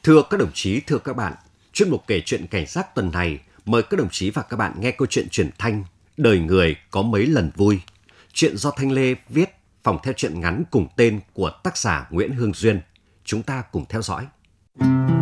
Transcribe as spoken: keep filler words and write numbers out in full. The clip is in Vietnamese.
Thưa các đồng chí, thưa các bạn, chuyên mục kể chuyện cảnh giác tuần này mời các đồng chí và các bạn nghe câu chuyện truyền thanh Đời người có mấy lần vui. Chuyện do Thanh Lê viết, phòng theo truyện ngắn cùng tên của tác giả Nguyễn Hương Duyên. Chúng ta cùng theo dõi.